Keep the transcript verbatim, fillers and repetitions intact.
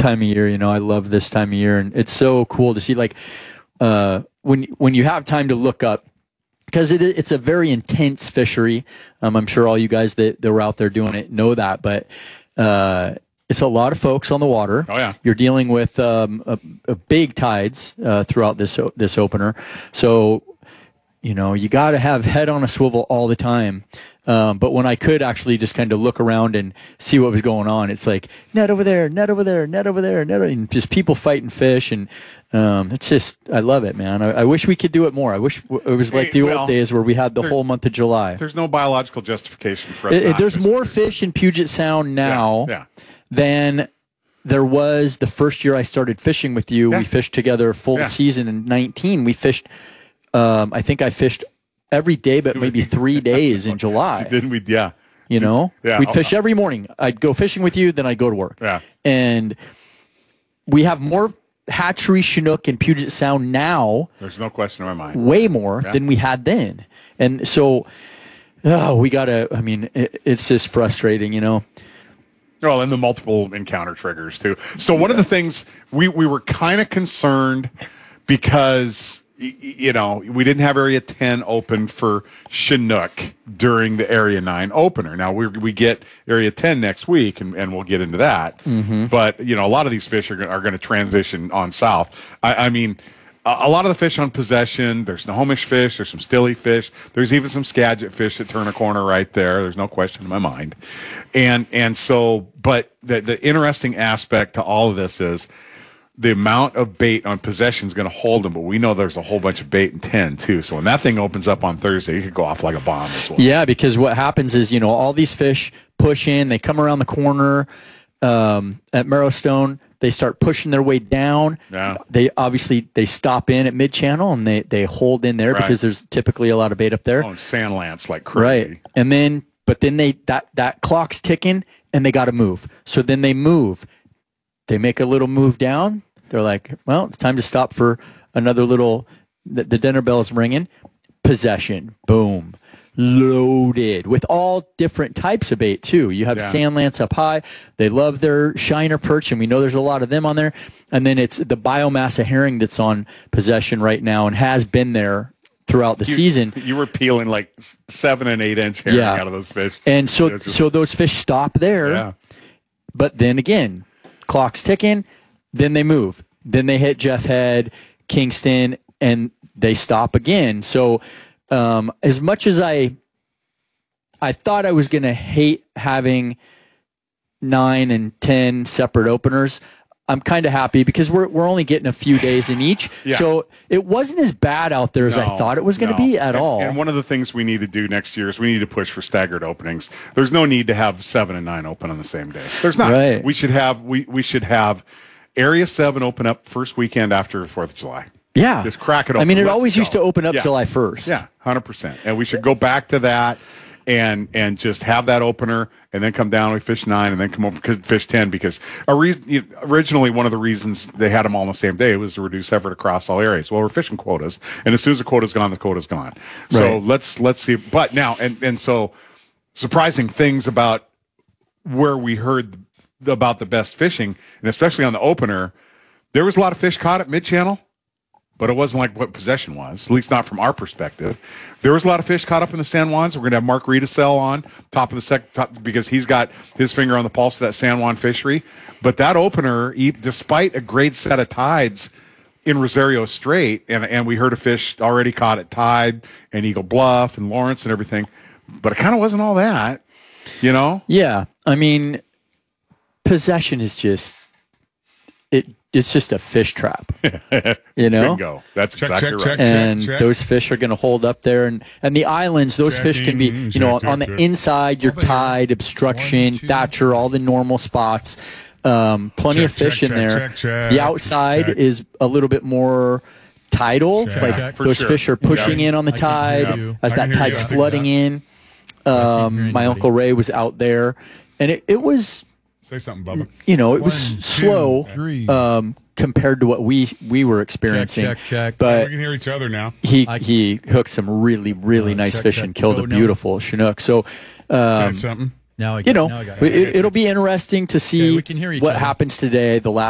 time of year. You know, I love this time of year, and it's so cool to see, like, uh, when when you have time to look up, because it, it's a very intense fishery. Um, I'm sure all you guys that, that were out there doing it know that, but uh, it's a lot of folks on the water. Oh yeah, you're dealing with um, a, a big tides uh, throughout this this opener, so you know you got to have head on a swivel all the time. Um, but when I could actually just kind of look around and see what was going on, it's like net over there, net over there, net over there, net over, and just people fighting fish, and um, it's just I love it, man. I, I wish we could do it more. I wish it was like the well, old days where we had the there, whole month of July. There's no biological justification for us. It, not there's fishing more fish. fish in Puget Sound now yeah, yeah. than there was the first year I started fishing with you. Yeah. We fished together a full yeah. season in nineteen. We fished. Um, I think I fished every day, but maybe three days in July. Didn't we? Yeah. You know, yeah. we'd fish every morning. I'd go fishing with you, then I'd go to work. Yeah. And we have more hatchery Chinook in Puget Sound now. There's no question in my mind. Way more yeah. than we had then. And so, oh, we got to, I mean, it, it's just frustrating, you know. Well, and the multiple encounter triggers, too. So one of the things we, we were kind of concerned because, you know, we didn't have Area ten open for Chinook during the Area nine opener. Now, we we get Area ten next week, and, and we'll get into that. Mm-hmm. But, you know, a lot of these fish are, are going to transition on south. I, I mean, a, a lot of the fish on Possession, there's Snohomish fish, there's some Stilly fish, there's even some Skagit fish that turn a corner right there. There's no question in my mind. And, and so, but the, the interesting aspect to all of this is, the amount of bait on Possession is going to hold them, but we know there's a whole bunch of bait in ten too. So when that thing opens up on Thursday, it could go off like a bomb as well. Yeah, because what happens is, you know, all these fish push in, they come around the corner um, at Marrowstone, they start pushing their way down. Yeah. They obviously they stop in at mid-channel and they, they hold in there right. because there's typically a lot of bait up there. Oh, and sand lance like crazy. Right, and then but then they that that clock's ticking and they got to move. So then they move. They make a little move down. They're like, well, it's time to stop for another little, the, the dinner bell's ringing. Possession, boom, loaded with all different types of bait too. You have yeah. sand lance up high. They love their shiner perch, and we know there's a lot of them on there. And then it's the biomass of herring that's on Possession right now and has been there throughout the you, season. You were peeling like seven and eight inch herring yeah. out of those fish. And so, just, so those fish stop there. Yeah. But then again, clock's ticking. Then they move. Then they hit Jeff Head, Kingston, and they stop again. So um, as much as I I thought I was going to hate having nine and ten separate openers, I'm kind of happy because we're we're only getting a few days in each. Yeah. So it wasn't as bad out there as no, I thought it was going to no. be at and, all. And one of the things we need to do next year is we need to push for staggered openings. There's no need to have seven and nine open on the same day. There's not. Right. We should have we, we should have Area seven open up first weekend after fourth of July. Yeah. Just crack it open. I mean, it Let's always go. used to open up yeah. July first. Yeah, one hundred percent. And we should go back to that and and just have that opener and then come down, we fish nine, and then come over fish ten because a re- originally one of the reasons they had them all on the same day was to reduce effort across all areas. Well, we're fishing quotas, and as soon as the quota's gone, the quota's gone. So Right. let's let's see. But now, and, and so surprising things about where we heard about the best fishing, and especially on the opener, there was a lot of fish caught at mid-channel, but it wasn't like what Possession was, at least not from our perspective. There was a lot of fish caught up in the San Juans. We're going to have Mark Riedesel on top of the sec, top, because he's got his finger on the pulse of that San Juan fishery. But that opener, despite a great set of tides in Rosario Strait, and, and we heard of fish already caught at Tide and Eagle Bluff and Lawrence and everything, but it kind of wasn't all that, you know? Yeah. I mean, Possession is just it. It's just a fish trap, you know. Bingo. That's Check, exactly check, right. check. And those fish are going to hold up there, and, and the islands, those Checking, fish can be, you know, check, on check, the check. inside, your Over here. tide, obstruction, One, two, thatcher, all the normal spots. Um, plenty Check, of fish check, in check, there. check, check, the outside check. is a little bit more tidal, Check. like Check. For those sure. fish are pushing Yeah. in on the I can't hear tide you. as I that can hear tide's you. flooding in. can't Um, hear my anybody. Uncle Ray was out there, and it, it was, Say something, Bubba. you know, it One, was two, slow three. um, compared to what we we were experiencing. Check, check, check. But we can hear each other now. he I- he hooked some really really Uh, nice check, fish check. and killed Oh, a no. beautiful Chinook. So, um, Say something. Now I you get, know, now I got it, it. it'll be interesting to see Okay, we can hear each what other. happens today. The last